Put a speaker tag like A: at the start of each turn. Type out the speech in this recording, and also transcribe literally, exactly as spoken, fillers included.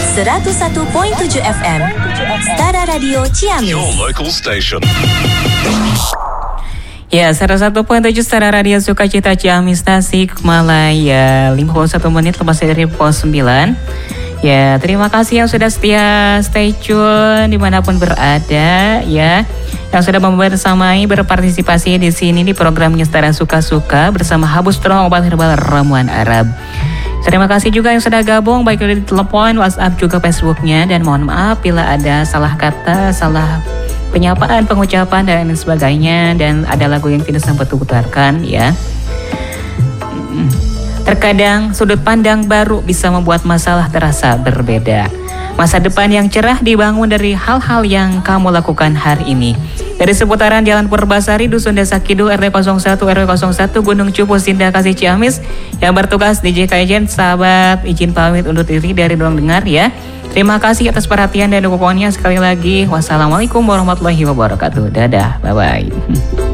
A: seratus satu koma tujuh F M Setara Radio Ciamis.
B: Your local station.
C: Ya, seratus satu koma tujuh Setara Radio Sukacita Ciamis Tasikmalaya. lima puluh satu menit lepas dari pukul sembilan. Ya, terima kasih yang sudah setia stay tune dimanapun berada ya. Yang sudah membersamai berpartisipasi di sini di programnya Setara Suka-Suka bersama Habu Strong obat herbal ramuan Arab. Terima kasih juga yang sudah gabung baik dari telepon, WhatsApp juga Facebooknya, dan mohon maaf bila ada salah kata, salah penyapaan, pengucapan dan lain sebagainya, dan ada lagu yang tidak sempat diputarkan ya. Terkadang sudut pandang baru bisa membuat masalah terasa berbeda. Masa depan yang cerah dibangun dari hal-hal yang kamu lakukan hari ini. Dari seputaran Jalan Purbasari, Dusun Desa Kidul, R T nol satu R W nol satu, Gunung Cupu, Sinda Kasih Ciamis. Yang bertugas D J Kajen, sahabat izin pamit undur diri dari ruang dengar ya. Terima kasih atas perhatian dan dukungannya sekali lagi. Wassalamualaikum warahmatullahi wabarakatuh. Dadah, bye-bye.